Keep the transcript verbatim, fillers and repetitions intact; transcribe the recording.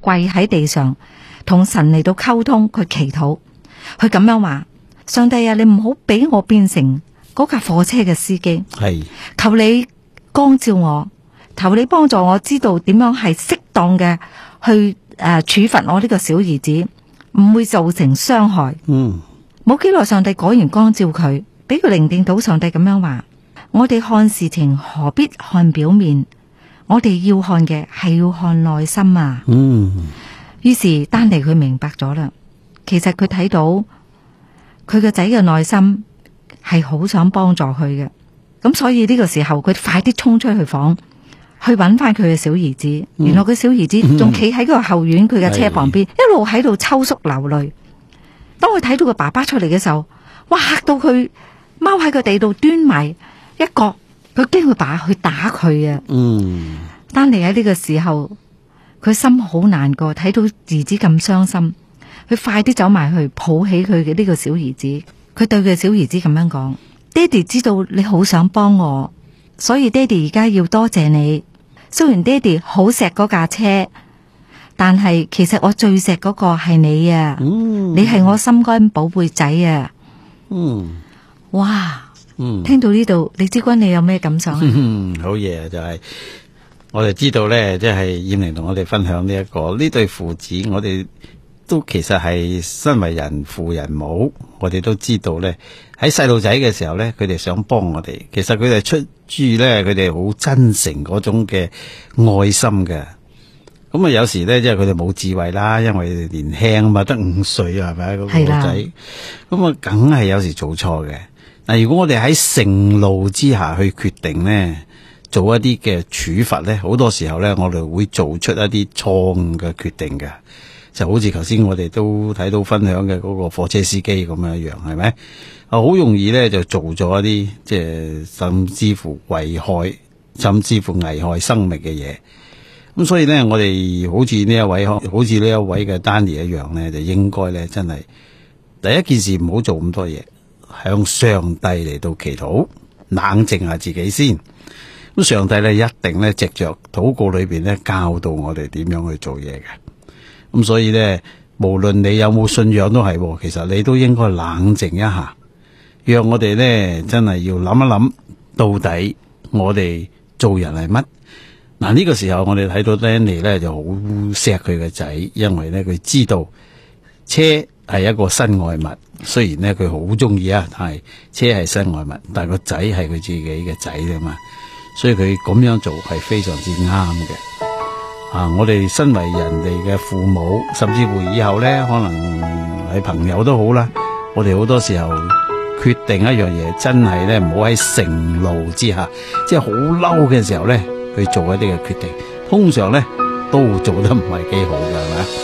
跪喺地上同神嚟到溝通，佢祈禱，佢咁樣話：上帝啊，你唔好俾我變成嗰架貨車嘅司機， 係求你光照我，求你幫助我知道點樣係適當嘅去誒、呃、處罰我呢個小兒子，唔會造成傷害。 嗯， 冇幾耐，上帝果然光照佢，俾佢聆聽到上帝咁樣話：我哋看事情何必看表面，我哋要看嘅係要看內心啊。 嗯， 於是丹尼佢明白咗啦，其實佢睇到佢個仔嘅內心係好想幫助佢嘅，咁所以呢個時候佢快啲衝出去房去揾翻佢嘅小兒子。 嗯、 原來佢小兒子仲企喺個後院佢嘅車旁邊，一路喺度抽搐流淚。當佢睇到個爸爸出嚟嘅時候，哇，嚇到佢踎喺個地度端埋一角，佢驚佢爸去打佢啊！ 嗯， 丹尼喺呢個時候，佢心好難過，睇到兒子咁傷心，佢快啲走埋去抱起佢嘅呢個小兒子，佢對佢小兒子咁樣講：爹哋知道你好想幫我，所以爹哋而家要多謝你。雖然爹哋好錫嗰架車，但係其實我最錫嗰個係你啊！ 嗯、 你係我心肝寶貝仔啊！ 嗯， 哇！ 嗯， 聽到呢度，李之君你有咩感想啊？ 嗯，好嘢，就係、是、我哋知道咧，即係燕玲同我哋分享呢、這、一個呢對父子，我哋都其實係身為人父人母，我哋都知道咧，喺細路仔嘅時候咧，佢哋想幫我哋，其實佢哋出自咧，佢哋好真誠嗰種嘅愛心嘅。咁啊，有時咧，即係佢哋冇智慧啦，因為年輕嘛，得五歲係咪嗰個仔？咁啊，梗係有時做錯嘅。嗱，如果我哋喺盛怒之下去決定呢，做一啲嘅處罰呢，好多時候呢，我哋會做出一啲錯誤嘅決定嘅，就好似頭先我哋都睇到分享嘅嗰個貨車司機咁樣一樣，係咪？啊，好容易呢就做咗一啲即係甚至乎危害，甚至乎危害生命嘅嘢。咁所以呢，我哋好似呢一位，好似呢一位嘅丹尼一樣呢，就應該呢真係第一件事唔好做咁多嘢。向上帝嚟到祈禱，冷靜下自己先。咁上帝咧一定咧藉着禱告裏邊咧教導我哋點樣去做嘢嘅。咁所以咧，無論你有冇信仰都係，其實你都應該冷靜一下，讓我哋咧真係要諗一諗，到底我哋做人係乜？嗱，呢個時候我哋睇到 Danny 咧就好錫佢嘅仔，因為咧佢知道車係一個身外物，雖然咧佢好中意啊，但係車係身外物，但係個仔係佢自己嘅仔啊嘛，所以佢咁樣做係非常之啱嘅。啊，我哋身為人哋嘅父母，甚至乎以後咧，可能係朋友都好啦，我哋好多時候決定一樣嘢，真係咧唔好喺盛怒之下，即係好嬲嘅時候咧去做一啲嘅決定，通常咧都做得唔係幾好㗎，係咪？